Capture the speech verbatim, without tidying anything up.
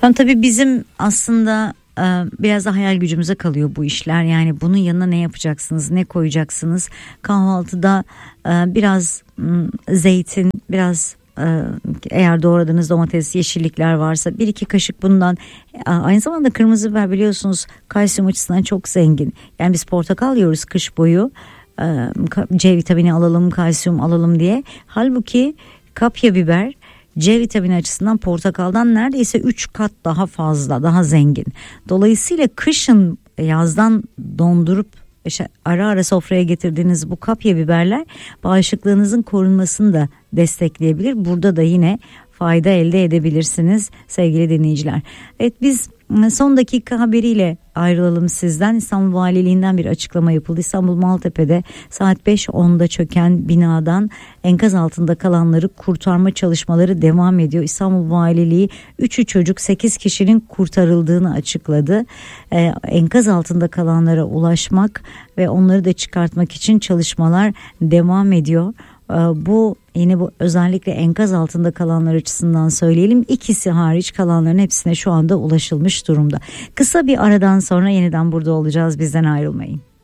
Yani tabii bizim aslında e, biraz da hayal gücümüze kalıyor bu işler. Yani bunun yanına ne yapacaksınız, ne koyacaksınız? Kahvaltıda e, biraz m, zeytin, biraz e, eğer doğradığınız domates, yeşillikler varsa bir iki kaşık bundan. E, aynı zamanda kırmızı biber biliyorsunuz kalsiyum açısından çok zengin. Yani biz portakal yiyoruz kış boyu. E, C vitamini alalım, kalsiyum alalım diye. Halbuki kapya biber C vitamini açısından portakaldan neredeyse üç kat daha fazla, daha zengin. Dolayısıyla kışın yazdan dondurup işte ara ara sofraya getirdiğiniz bu kapya biberler bağışıklığınızın korunmasını da destekleyebilir. Burada da yine fayda elde edebilirsiniz sevgili dinleyiciler. Evet, biz son dakika haberiyle ayrılalım sizden. İstanbul Valiliğinden bir açıklama yapıldı. İstanbul Maltepe'de saat beş onda çöken binadan enkaz altında kalanları kurtarma çalışmaları devam ediyor. İstanbul Valiliği üçü çocuk sekiz kişinin kurtarıldığını açıkladı. Ee, enkaz altında kalanlara ulaşmak ve onları da çıkartmak için çalışmalar devam ediyor. Bu yine bu özellikle enkaz altında kalanlar açısından söyleyelim. İkisi hariç kalanların hepsine şu anda ulaşılmış durumda. Kısa bir aradan sonra yeniden burada olacağız. Bizden ayrılmayın.